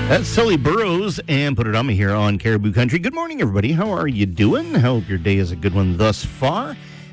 That's Sully Burrows and Put It On Me here on Caribou Country. Good morning, everybody. How are you doing? Hope your day is a good one thus far.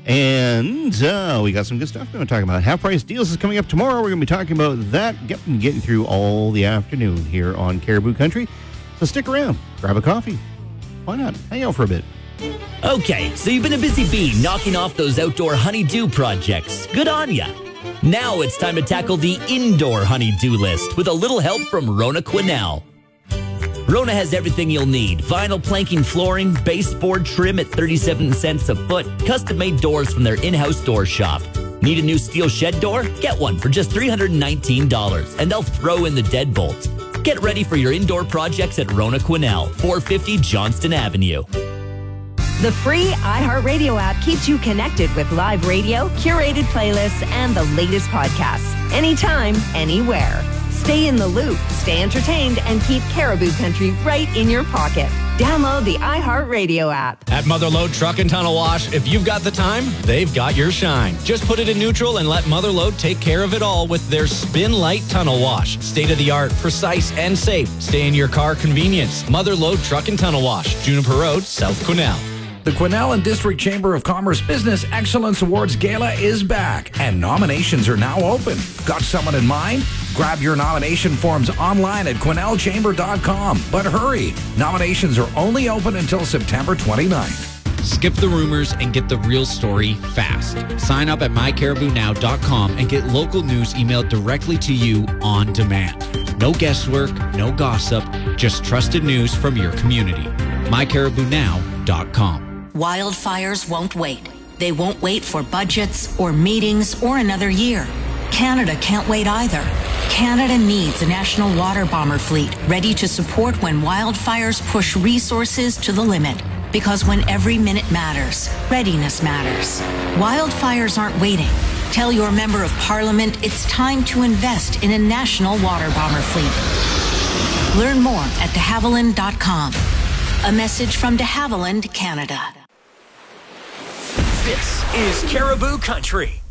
And we got some good stuff we're going to talk about. Half Price Deals is coming up tomorrow. We're going to be talking about that, getting through all the afternoon here on Caribou Country. So stick around, grab a coffee. Why not? Hang out for a bit. Okay, so you've been a busy bee knocking off those outdoor honey-do projects. Good on ya. Now it's time to tackle the indoor honey-do list with a little help from Rona Quinnell. Rona has everything you'll need. Vinyl planking flooring, baseboard trim at 37 cents a foot, custom-made doors from their in-house door shop. Need a new steel shed door? Get one for just $319, and they'll throw in the deadbolt. Get ready for your indoor projects at Rona Quinnell, 450 Johnston Avenue. The free iHeartRadio app keeps you connected with live radio, curated playlists, and the latest podcasts. Anytime, anywhere. Stay in the loop, stay entertained, and keep Caribou Country right in your pocket. Download the iHeartRadio app. At Mother Lode Truck and Tunnel Wash, if you've got the time, they've got your shine. Just put it in neutral and let Mother Lode take care of it all with their Spin Light Tunnel Wash. State-of-the-art, precise, and safe. Stay in your car convenience. Mother Lode Truck and Tunnel Wash, Juniper Road, South Quinnell. The Quinnell and District Chamber of Commerce Business Excellence Awards Gala is back, and nominations are now open. Got someone in mind? Grab your nomination forms online at QuinnellChamber.com. But hurry, nominations are only open until September 29th. Skip the rumors and get the real story fast. Sign up at mycaribounow.com and get local news emailed directly to you on demand. No guesswork, no gossip, just trusted news from your community. mycaribounow.com. Wildfires won't wait. They won't wait for budgets or meetings or another year. Canada can't wait either. Canada needs a national water bomber fleet ready to support when wildfires push resources to the limit. Because when every minute matters, readiness matters. Wildfires aren't waiting. Tell your member of parliament it's time to invest in a national water bomber fleet. Learn more at de Havilland.com. A message from de Havilland, Canada. This is Caribou Country.